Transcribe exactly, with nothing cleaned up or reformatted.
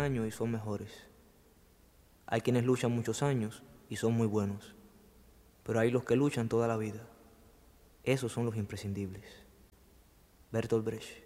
años y son mejores. Hay quienes luchan muchos años y son muy buenos. Pero hay los que luchan toda la vida. Esos son los imprescindibles. Bertolt Brecht.